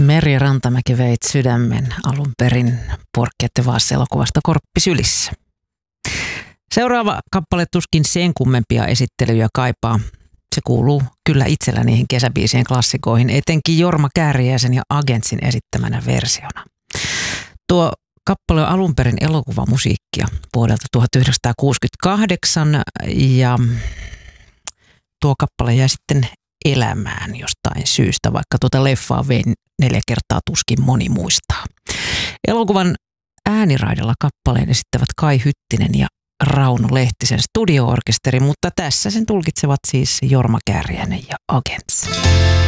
Merja Rantamäki veit sydämen alun perin Porkki Vaassa elokuvasta Korppi sylissä. Seuraava kappale tuskin sen kummempia esittelyjä kaipaa. Se kuuluu kyllä itsellä niihin kesäbiisien klassikoihin, etenkin Jorma Kääriäisen ja Agentsin esittämänä versiona. Tuo kappale on alun perin elokuvamusiikkia vuodelta 1968 ja tuo kappale jäi sitten elämään jostain syystä, vaikka tuota leffaa vein 4 kertaa tuskin moni muistaa. Elokuvan ääniraidalla kappaleen esittävät Kai Hyttinen ja Rauno Lehtisen studio-orkesteri, mutta tässä sen tulkitsevat siis Jorma Kääriäinen ja Agents.